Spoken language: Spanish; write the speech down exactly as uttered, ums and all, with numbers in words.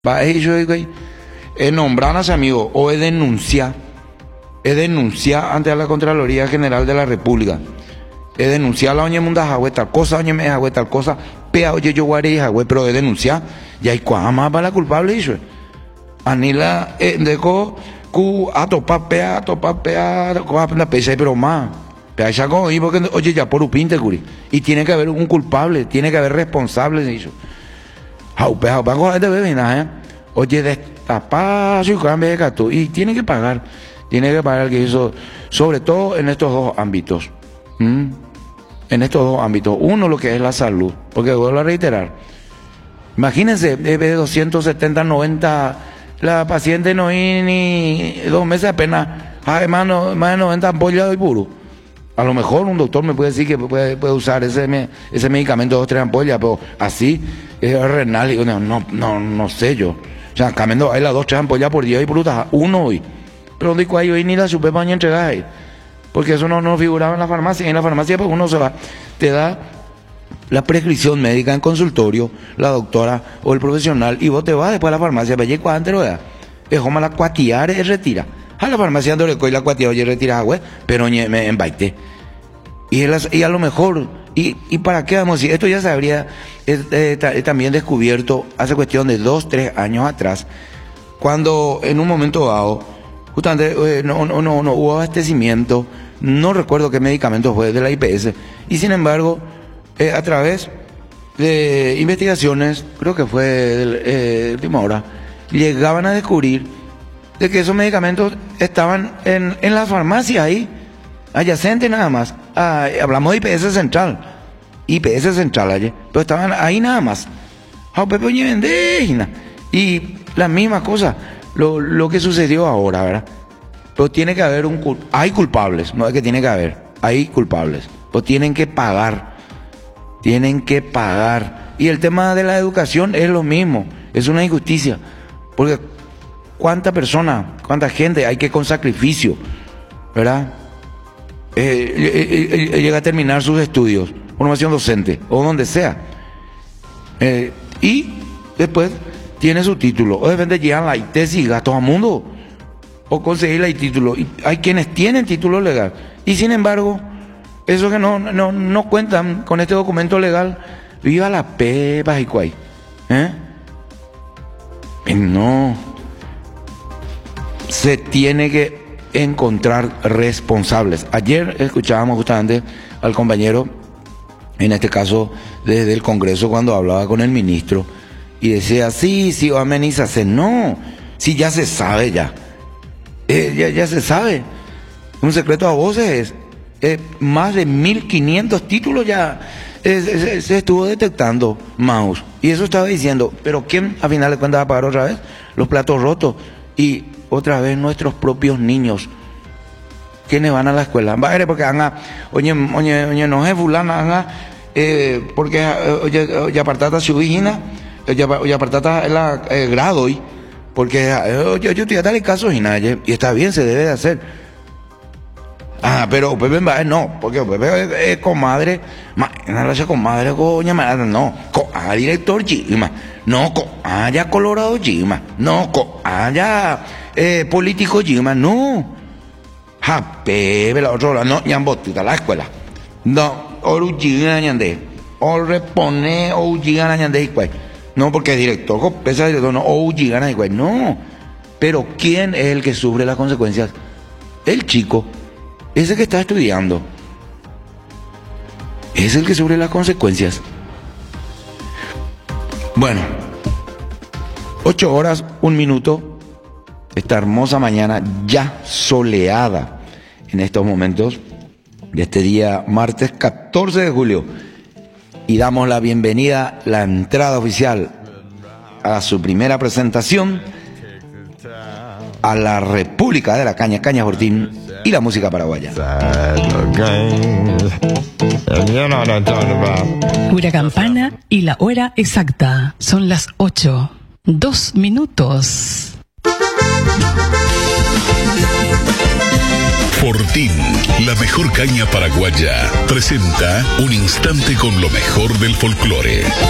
Va, es yo digo, es nombrar a su amigo o es denunciar, es denunciar ante la Contraloría General de la República, es denunciar la oña munda jagüe tal cosa, oña me jagüe tal cosa, pea oye yo guaré jagüe, pero es denunciar, y hay cuá más para la culpable eso. Anila eh, deco cu a topar pea, a topar pea, a la pesa pero más. Pea ya con porque oye ya por upinte curi. Y tiene que haber un culpable, tiene que haber responsables de eso. Jau, pea, pago de bebé nada, ¿eh? Oye, destapar su cambio de gato y tiene que pagar, tiene que pagar el que hizo, sobre todo en estos dos ámbitos, ¿Mm? en estos dos ámbitos. Uno, lo que es la salud, porque vuelvo a reiterar, imagínense, de doscientos setenta, noventa, la paciente no hay ni dos meses apenas, además no, más de noventa ampollas de puro. A lo mejor un doctor me puede decir que puede, puede usar ese, ese medicamento, dos, tres ampollas, pero así es renal, y no, no, no, no sé yo. O sea, cambiando hay las dos, tres ampollas por día y brutas, uno hoy. Pero digo ahí hoy ni la supe para entregar ahí. Porque eso no, no figuraba en la farmacia. En la farmacia pues uno se va, te da la prescripción médica en consultorio, la doctora o el profesional, y vos te vas después a la farmacia, pero ya antes lo da. Es como la cuatiar y retira. A la farmacia ando le coy la cuatiar y retira, güey, pero me embaite. Y, y a lo mejor, y, y para qué vamos a decir, esto ya se habría eh, eh, también descubierto hace cuestión de dos, tres años atrás, cuando en un momento dado, justamente eh, no, no, no, no hubo abastecimiento, no recuerdo qué medicamento fue de la I P S, y sin embargo, eh, a través de investigaciones, creo que fue de eh, última hora, llegaban a descubrir de que esos medicamentos estaban en, en la farmacia ahí, adyacente nada más. Ah, hablamos de I P S Central, I P S Central allí, pero estaban ahí nada más. Y la misma cosa, lo, lo que sucedió ahora, ¿verdad? Pero tiene que haber un hay culpables, no es que tiene que haber, hay culpables, pero tienen que pagar, tienen que pagar. Y el tema de la educación es lo mismo, es una injusticia, porque cuánta persona, cuánta gente hay que con sacrificio, ¿verdad? Eh, eh, eh, llega a terminar sus estudios, formación docente o donde sea, eh, y después tiene su título, o de repente llegan la tesis y gastos a mundo, o conseguir el título, y hay quienes tienen título legal, y sin embargo, esos que no, no, no cuentan con este documento legal, viva la pepa y cuay, ¿eh? Y no, se tiene que encontrar responsables. Ayer escuchábamos justamente al compañero, en este caso desde el Congreso, cuando hablaba con el ministro y decía, sí, sí, amenízase. No, sí, ya se sabe ya. Eh, ya, ya se sabe. Un secreto a voces es, eh, más de mil quinientos títulos ya eh, se, se estuvo detectando Maus. Y eso estaba diciendo, pero ¿quién a final de cuentas va a pagar otra vez? Los platos rotos. Y otra vez nuestros propios niños, quienes van a la escuela, va porque haga, oye, oye, oye, no es fulana, haga, eh, porque oye, oye, apartata su hijina, oye, oye, apartata la eh, grado y, porque oye, yo estoy a tal caso y y está bien, se debe de hacer. Ah, pero Pepe va, no, porque Pepe es comadre, no la comadre, coña, no, co, a director chima, no, co, haya colorado chima, no, co, haya eh, político chima, no, ja, Pepe, la otra, no, ñambotita, la escuela, no, oru chiga ñande, o repone, o chiga ñande, no, porque es director, co, pesa director, no, o chiga ñande, no, pero ¿quién es el que sufre las consecuencias? El chico. Ese que está estudiando es el que sufre las consecuencias. Bueno, ocho horas, un minuto. Esta hermosa mañana ya soleada en estos momentos de este día martes catorce de julio. Y damos la bienvenida, la entrada oficial a su primera presentación a la República de la Caña, Caña Fortín y la música paraguaya. Pura campana y la hora exacta. Son las ocho, dos minutos. Fortín, la mejor caña paraguaya, presenta un instante con lo mejor del folclore.